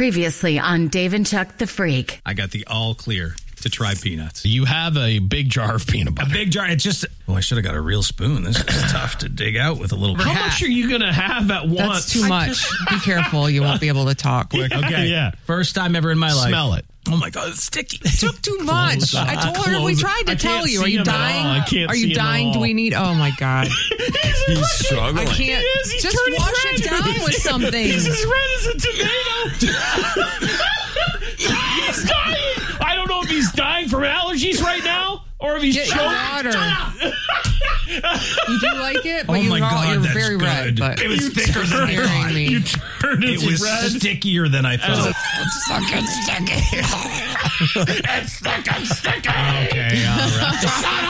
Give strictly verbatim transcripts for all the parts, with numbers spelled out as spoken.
Previously on Dave and Chuck the Freak. I got the all clear to try peanuts. You have a big jar of peanut butter. A big jar. It's just, oh, I should have got a real spoon. This is tough to dig out with a little bit. How much are you going to have at once? That's too much. Just... Be careful. You won't be able to talk quick. Okay. Yeah. First time ever in my life. Smell it. Oh my God, it's sticky. It took too much. I told her we tried to tell you. Are you dying? I can't Are you dying? Do we need? Oh my God. He's struggling. I can't. He is. Just wash red. it down with something. He's as red as a tomato. He's dying. I don't know if he's dying from allergies right now or if he's Get choking. water. You do like it? But Oh my you're, God, you're that's very good. red. But It was thicker than I thought. me. You turned It it was red. stickier than I thought. It's fucking sticky. It's fucking sticky. Okay, all right. Shut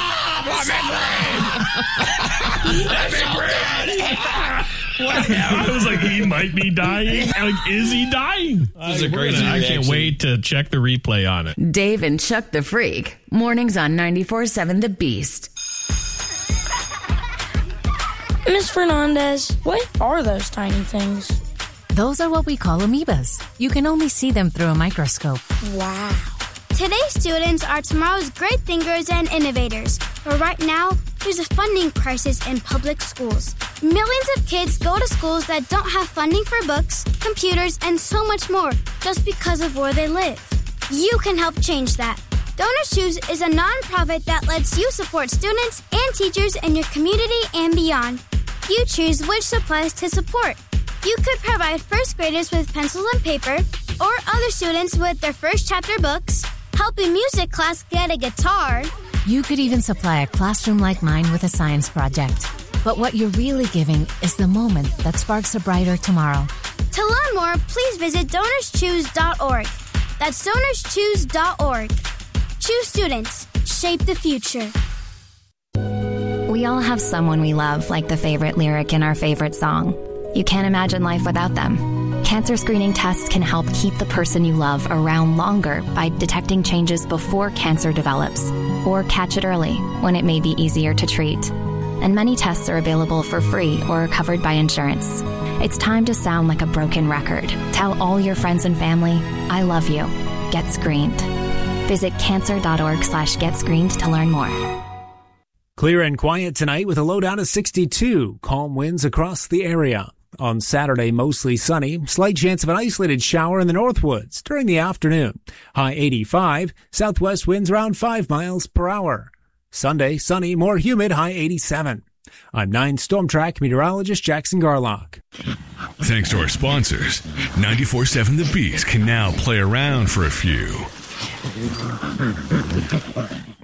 up! Let me breathe! Let me breathe! I was like, he might be dying. Like, is he dying? was a crazy I can't reaction. wait to check the replay on it. Dave and Chuck the Freak. Mornings on ninety-four seven The Beast. Miss Fernandez, what are those tiny things? Those are what we call amoebas. You can only see them through a microscope. Wow. Today's students are tomorrow's great thinkers and innovators. But right now, there's a funding crisis in public schools. Millions of kids go to schools that don't have funding for books, computers, and so much more just because of where they live. You can help change that. Donors Choose is a nonprofit that lets you support students and teachers in your community and beyond. You choose which supplies to support. You could provide first graders with pencils and paper, or other students with their first chapter books, help a music class get a guitar. You could even supply a classroom like mine with a science project. But what you're really giving is the moment that sparks a brighter tomorrow. To learn more, please visit donors choose dot org. That's donors choose dot org. Choose students. Shape the future. We all have someone we love, like the favorite lyric in our favorite song. You can't imagine life without them. Cancer screening tests can help keep the person you love around longer by detecting changes before cancer develops, or catch it early when it may be easier to treat. And many tests are available for free or are covered by insurance. It's time to sound like a broken record. Tell all your friends and family, I love you. Get screened. Visit cancer.org slash get screened to learn more. Clear and quiet tonight with a low down of sixty-two. Calm winds across the area. On Saturday, mostly sunny. Slight chance of an isolated shower in the Northwoods during the afternoon. High eighty-five. Southwest winds around five miles per hour. Sunday, sunny, more humid, high eighty-seven. I'm nine Storm Track meteorologist Jackson Garlock. Thanks to our sponsors, ninety-four seven The Beast can now play around for a few.